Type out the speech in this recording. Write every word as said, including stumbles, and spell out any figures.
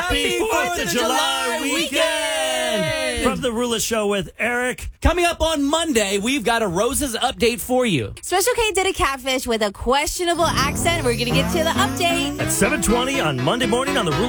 Happy fourth of July weekend! From the Rula Show with Eric. Coming up on Monday, we've got a Roses update for you. Special K did a catfish with a questionable accent. We're going to get to the update. At seven twenty on Monday morning on the Rula